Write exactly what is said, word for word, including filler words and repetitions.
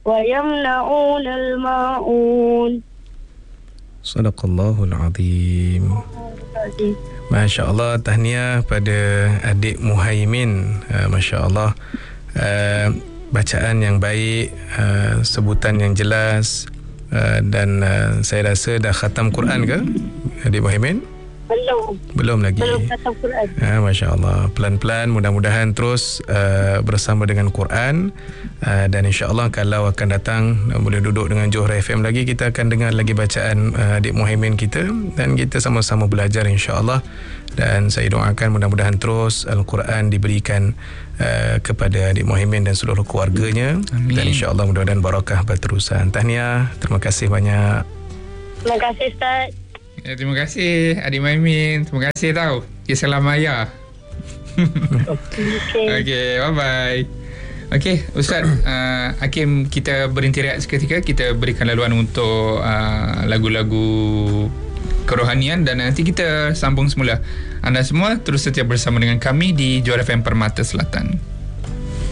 ويمنعون الماعون. Sadaqallahul Azim. Masya Allah, tahniah pada adik Muhaimin. uh, Masya Allah, uh, bacaan yang baik, uh, sebutan yang jelas, uh, dan uh, saya rasa dah khatam Quran ke adik Muhaimin? Belum. Belum lagi. Belum khatam Quran. Ha, Masya Allah. Pelan-pelan, mudah-mudahan terus uh, bersama dengan Quran, uh, dan insya-Allah kalau akan datang uh, boleh duduk dengan Johor F M lagi, kita akan dengar lagi bacaan uh, adik Muhaimin kita, dan kita sama-sama belajar insya-Allah. Dan saya doakan mudah-mudahan terus Al-Quran diberikan uh, kepada adik Muhaimin dan seluruh keluarganya. Amin. Dan insya-Allah mudah-mudahan barakah berterusan. Tahniah, terima kasih banyak. Terima kasih Ustaz. Ya, terima kasih adik Muhaimin. Terima kasih tau. Kisah lama ayah. Okey. Okey, bye-bye. Okey, Ustaz, uh, Hakim, kita berhenti rehat seketika. Kita berikan laluan untuk uh, lagu-lagu kerohanian dan nanti kita sambung semula. Anda semua terus setia bersama dengan kami di Johor F M Permata Selatan.